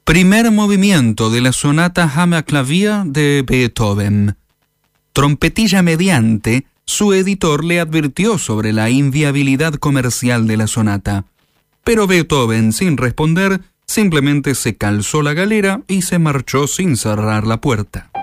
Primer movimiento de la sonata Hammerklavier de Beethoven. Trompetilla mediante, su editor le advirtió sobre la inviabilidad comercial de la sonata. Pero Beethoven, sin responder, simplemente se calzó la galera y se marchó sin cerrar la puerta.